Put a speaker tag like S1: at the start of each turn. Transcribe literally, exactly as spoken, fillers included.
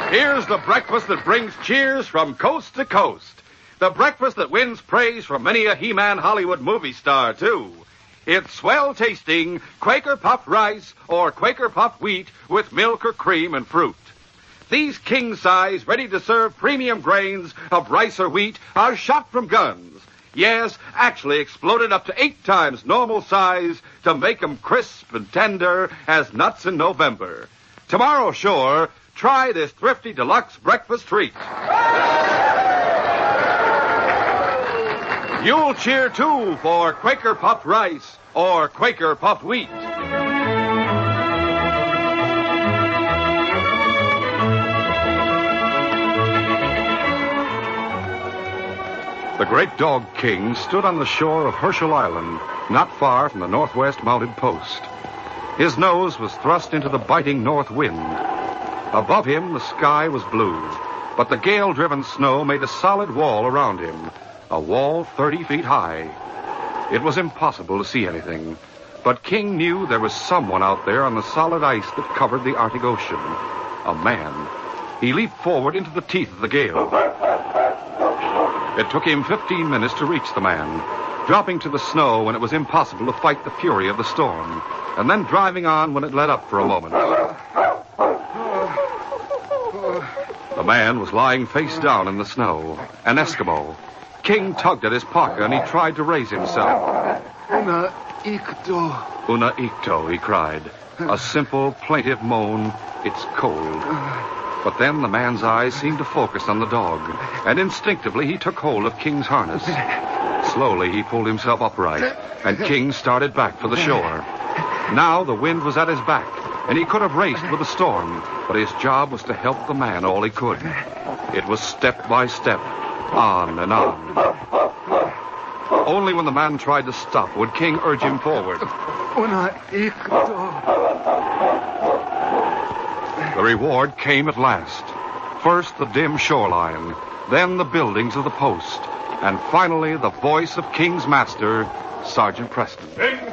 S1: Here's the breakfast that brings cheers from coast to coast. The breakfast that wins praise from many a He-Man Hollywood movie star, too. It's swell-tasting Quaker Puffed rice or Quaker Puffed wheat with milk or cream and fruit. These king-size, ready-to-serve premium grains of rice or wheat are shot from guns. Yes, actually exploded up to eight times normal size to make 'em crisp and tender as nuts in November. Tomorrow, sure, try this thrifty deluxe breakfast treat. You'll cheer, too, for Quaker Puffed rice or Quaker Puffed wheat. The great Dog King stood on the shore of Herschel Island, not far from the Northwest Mounted Post. His nose was thrust into the biting north wind. Above him, the sky was blue, but the gale-driven snow made a solid wall around him, a wall thirty feet high. It was impossible to see anything, but King knew there was someone out there on the solid ice that covered the Arctic Ocean. A man. He leaped forward into the teeth of the gale. It took him fifteen minutes to reach the man, dropping to the snow when it was impossible to fight the fury of the storm, and then driving on when it let up for a moment. The man was lying face down in the snow, an Eskimo. King tugged at his parka and he tried to raise himself.
S2: Una Ikto.
S1: Una Ikto, he cried. A simple, plaintive moan. It's cold. But then the man's eyes seemed to focus on the dog, and instinctively he took hold of King's harness. Slowly he pulled himself upright, and King started back for the shore. Now the wind was at his back, and he could have raced with the storm, but his job was to help the man all he could. It was step by step, on and on. Only when the man tried to stop would King urge him forward.
S2: Una Ikto.
S1: The reward came at last. First the dim shoreline, then the buildings of the post, and finally the voice of King's master, Sergeant Preston.
S3: King